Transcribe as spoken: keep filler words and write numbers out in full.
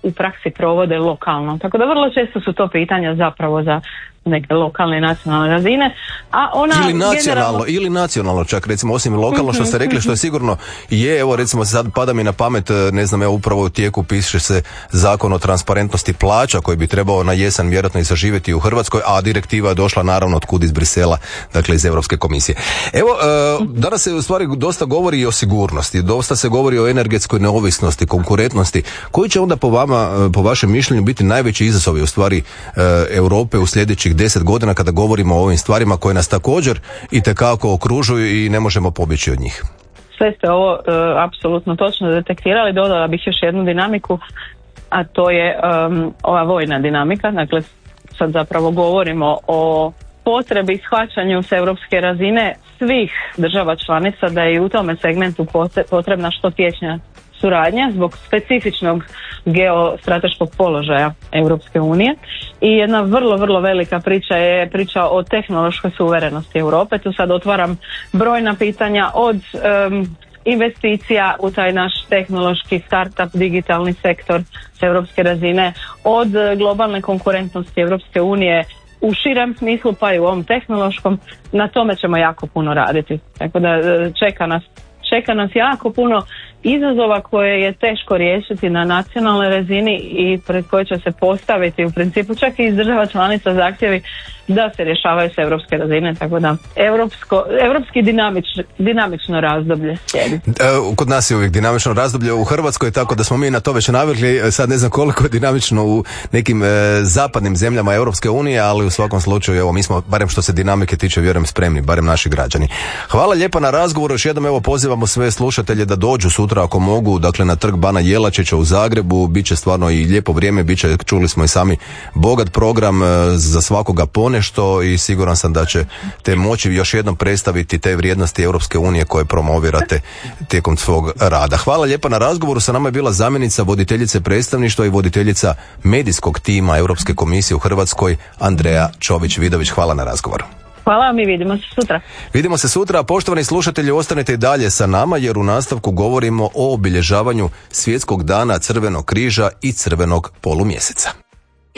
u praksi provode lokalno. Tako da vrlo često su to pitanja zapravo za neke lokalne i nacionalne razine, a ona ili nacionalno, generalno... ili nacionalno čak, recimo osim lokalno što ste rekli, što je sigurno je, evo recimo sad pada mi na pamet, ne znam, evo upravo u tijeku piše se zakon o transparentnosti plaća koji bi trebao na jesen vjerojatno i zaživjeti u Hrvatskoj, a direktiva je došla naravno od kud iz Brisela, dakle iz Europske komisije. Evo, danas se u stvari dosta govori i o sigurnosti, dosta se govori o energetskoj neovisnosti, konkurentnosti. Koji će onda po vama, po vašem mišljenju biti najveći izazovi u stvari Europe u sljedećih deset godina kada govorimo o ovim stvarima koje nas također itekako okružuju i ne možemo pobjeći od njih? Sve ste ovo uh, apsolutno točno detektirali. Dodala bih još jednu dinamiku, a to je um, ova vojna dinamika. Dakle, sad zapravo govorimo o potrebi i shvaćanju s europske razine svih država članica da je i u tome segmentu potrebna što tješnja suradnja zbog specifičnog geostrateškog položaja Europske unije. I jedna vrlo, vrlo velika priča je priča o tehnološkoj suverenosti Europe. Tu sad otvaram brojna pitanja od um, investicija u taj naš tehnološki startup, digitalni sektor s europske razine, od globalne konkurentnosti Europske unije u širem smislu pa i u ovom tehnološkom. Na tome ćemo jako puno raditi. Tako da čeka nas Čeka nas jako puno izazova koje je teško riješiti na nacionalnoj razini i pred koje će se postaviti u principu čak i iz država članica zahtjevi da se rješavaju s europske razine, tako da europsko, europski dinamič, dinamično razdoblje slijedi. Kod nas je uvijek dinamično razdoblje u Hrvatskoj, tako da smo mi na to već navikli. Sad ne znam koliko je dinamično u nekim e, zapadnim zemljama Europske unije, ali u svakom slučaju evo mi smo, barem što se dinamike tiče, vjerujem spremni, barem naši građani. Hvala lijepa na razgovoru, još jednom evo pozivamo sve slušatelje da dođu sutra ako mogu, dakle na trg Bana Jelačića u Zagrebu, bit će stvarno i lijepo vrijeme, bit će, čuli smo i sami, bogat program za svakoga ponešto i siguran sam da će te moći još jednom predstaviti te vrijednosti Europske unije koje promovirate tijekom svog rada. Hvala lijepa na razgovoru, sa nama je bila zamjenica voditeljice predstavništva i voditeljica medijskog tima Europske komisije u Hrvatskoj Andreja Čović-Vidović. Hvala na razgovoru. Hvala, mi vidimo se sutra. Vidimo se sutra, poštovani slušatelji, ostanite i dalje sa nama jer u nastavku govorimo o obilježavanju Svjetskog dana Crvenog križa i Crvenog polumjeseca.